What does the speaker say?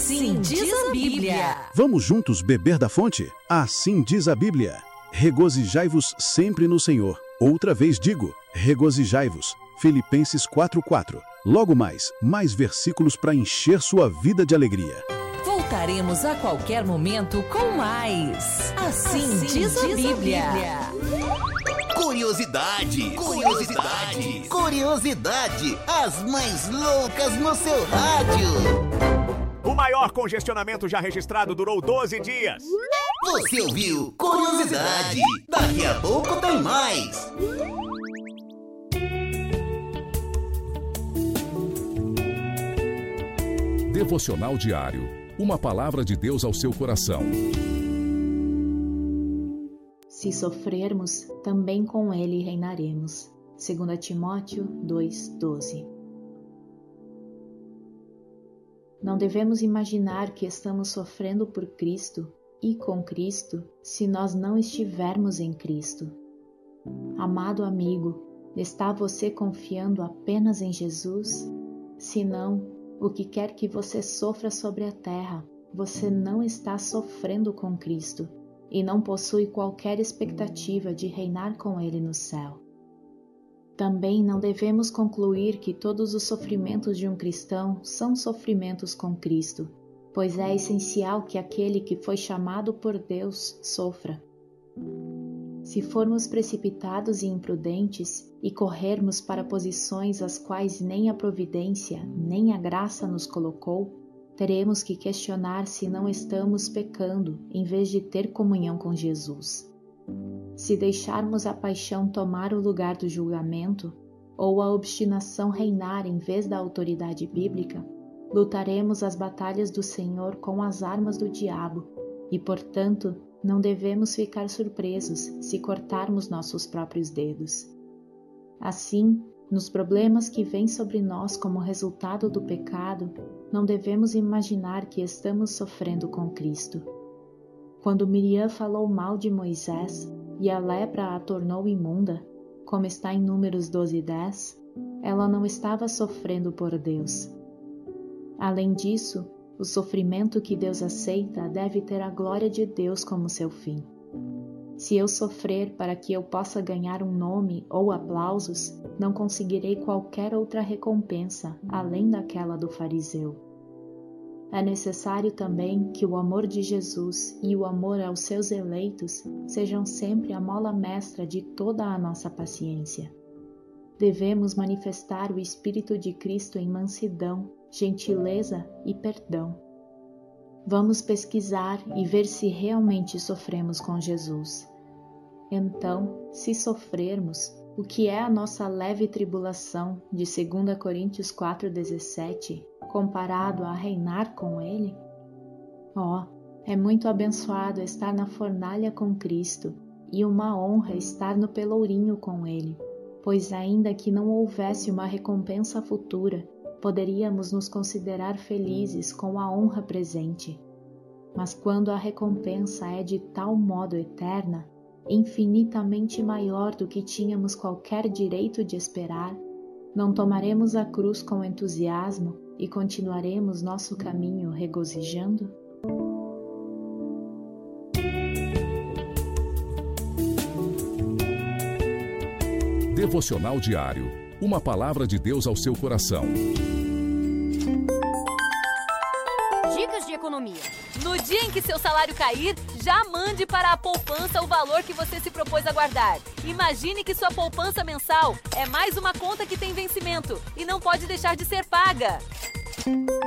Assim diz a Bíblia. Vamos juntos beber da fonte? Assim diz a Bíblia. Regozijai-vos sempre no Senhor. Outra vez digo, regozijai-vos. Filipenses 4:4. Logo mais versículos para encher sua vida de alegria. Voltaremos a qualquer momento com mais. Assim diz a Bíblia. Curiosidade, as mais loucas no seu rádio. O maior congestionamento já registrado durou 12 dias. Você ouviu Curiosidade? Daqui a pouco tem mais. Devocional diário. Uma palavra de Deus ao seu coração. Se sofrermos, também com ele reinaremos. 2 Timóteo 2:12. Não devemos imaginar que estamos sofrendo por Cristo e com Cristo se nós não estivermos em Cristo. Amado amigo, está você confiando apenas em Jesus? Se não, o que quer que você sofra sobre a terra, você não está sofrendo com Cristo e não possui qualquer expectativa de reinar com Ele no céu. Também não devemos concluir que todos os sofrimentos de um cristão são sofrimentos com Cristo, pois é essencial que aquele que foi chamado por Deus sofra. Se formos precipitados e imprudentes e corrermos para posições às quais nem a providência nem a graça nos colocou, teremos que questionar se não estamos pecando em vez de ter comunhão com Jesus. Se deixarmos a paixão tomar o lugar do julgamento, ou a obstinação reinar em vez da autoridade bíblica, lutaremos as batalhas do Senhor com as armas do diabo e, portanto, não devemos ficar surpresos se cortarmos nossos próprios dedos. Assim, nos problemas que vêm sobre nós como resultado do pecado, não devemos imaginar que estamos sofrendo com Cristo. Quando Miriam falou mal de Moisés e a lepra a tornou imunda, como está em Números 12:10, ela não estava sofrendo por Deus. Além disso, o sofrimento que Deus aceita deve ter a glória de Deus como seu fim. Se eu sofrer para que eu possa ganhar um nome ou aplausos, não conseguirei qualquer outra recompensa além daquela do fariseu. É necessário também que o amor de Jesus e o amor aos seus eleitos sejam sempre a mola mestra de toda a nossa paciência. Devemos manifestar o Espírito de Cristo em mansidão, gentileza e perdão. Vamos pesquisar e ver se realmente sofremos com Jesus. Então, se sofrermos, o que é a nossa leve tribulação de 2 Coríntios 4:17, comparado a reinar com Ele? É muito abençoado estar na fornalha com Cristo e uma honra estar no pelourinho com Ele, pois ainda que não houvesse uma recompensa futura, poderíamos nos considerar felizes com a honra presente. Mas quando a recompensa é de tal modo eterna, infinitamente maior do que tínhamos qualquer direito de esperar, não tomaremos a cruz com entusiasmo e continuaremos nosso caminho regozijando? Devocional diário. Uma palavra de Deus ao seu coração. Dicas de economia. No dia em que seu salário cair, já mande para a poupança o valor que você se propôs a guardar. Imagine que sua poupança mensal é mais uma conta que tem vencimento e não pode deixar de ser paga.